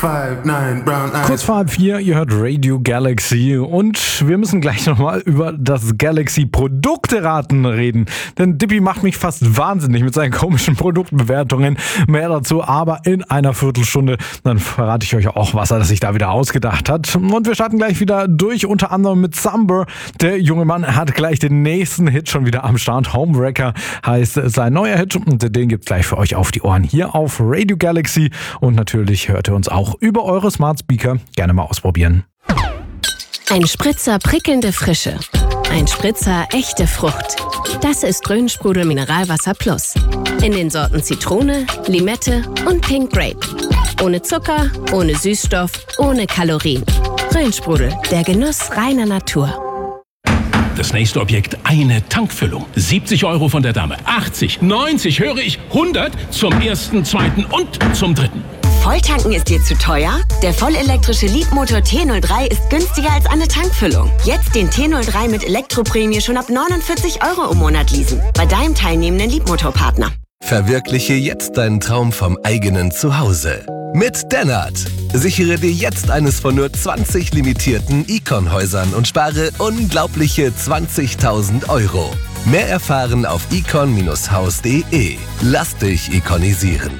5'9", brown eyes. Kurz vor 4, ihr hört Radio Galaxy und wir müssen gleich nochmal über das Galaxy-Produkte-Raten reden. Denn Dippy macht mich fast wahnsinnig mit seinen komischen Produktbewertungen. Mehr dazu aber in einer Viertelstunde. Dann verrate ich euch auch, was er sich da wieder ausgedacht hat. Und wir starten gleich wieder durch, unter anderem mit Summer. Der junge Mann hat gleich den nächsten Hit schon wieder am Start. Homewrecker heißt sein neuer Hit und den gibt's gleich für euch auf die Ohren hier auf Radio Galaxy. Und natürlich hört ihr uns auch über eure Smart Speaker. Gerne mal ausprobieren. Ein Spritzer prickelnde Frische. Ein Spritzer echte Frucht. Das ist Rhön-Sprudel Mineralwasser Plus. In den Sorten Zitrone, Limette und Pink Grape. Ohne Zucker, ohne Süßstoff, ohne Kalorien. Rhön-Sprudel, der Genuss reiner Natur. Das nächste Objekt, eine Tankfüllung. 70 € von der Dame. 80, 90, höre ich, 100 zum ersten, zweiten und zum dritten. Volltanken ist dir zu teuer? Der vollelektrische Leapmotor T03 ist günstiger als eine Tankfüllung. Jetzt den T03 mit Elektroprämie schon ab 49 € im Monat leasen. Bei deinem teilnehmenden Leapmotor-Partner. Verwirkliche jetzt deinen Traum vom eigenen Zuhause. Mit Dennert. Sichere dir jetzt eines von nur 20 limitierten Icon-Häusern und spare unglaubliche 20.000 €. Mehr erfahren auf icon-haus.de. Lass dich ikonisieren.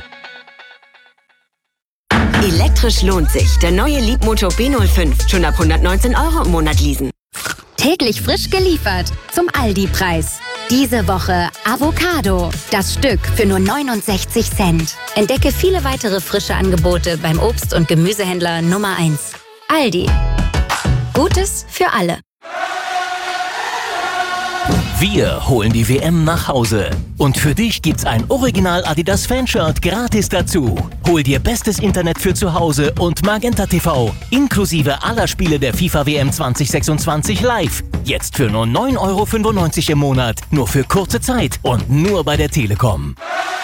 Elektrisch lohnt sich. Der neue Leapmotor B05. Schon ab 119 € im Monat leasen. Täglich frisch geliefert zum Aldi-Preis. Diese Woche Avocado. Das Stück für nur 69 Cent. Entdecke viele weitere frische Angebote beim Obst- und Gemüsehändler Nummer 1. Aldi. Gutes für alle. Wir holen die WM nach Hause. Und für dich gibt's ein Original Adidas Fanshirt gratis dazu. Hol dir bestes Internet für zu Hause und Magenta TV. Inklusive aller Spiele der FIFA WM 2026 live. Jetzt für nur 9,95 € im Monat. Nur für kurze Zeit und nur bei der Telekom.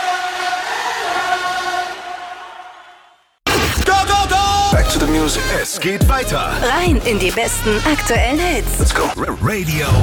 Back to the music. Es geht weiter. Rein in die besten aktuellen Hits. Let's go. Radio